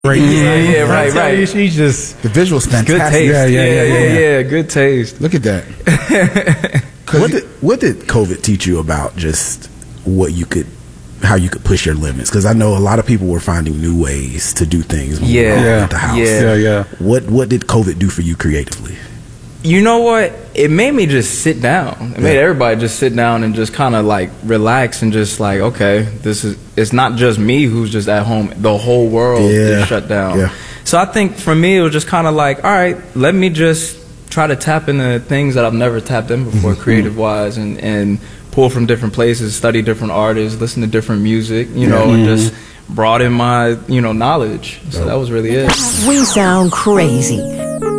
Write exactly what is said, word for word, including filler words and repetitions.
Right. Yeah, yeah, right, Tell you, right. She's just The visual's Good fantastic. taste. Yeah, yeah, yeah, yeah, yeah. Good taste. Look at that. what did what did COVID teach you about just what you could, how you could push your limits? Because I know a lot of people were finding new ways to do things when we were Yeah. all Yeah. at the house. Yeah. yeah, yeah. What what did COVID do for you creatively? You know what? It made me just sit down. It made Yeah. everybody just sit down and just kind of like relax and just like, okay, this is, it's not just me who's just at home. The whole world Yeah. is shut down. Yeah. So I think for me, it was just kind of like, all right, let me just try to tap into things that I've never tapped in before, creative wise, and, and pull from different places, study different artists, listen to different music, you know, and just broaden my, you know, knowledge. So that was really it. We sound crazy,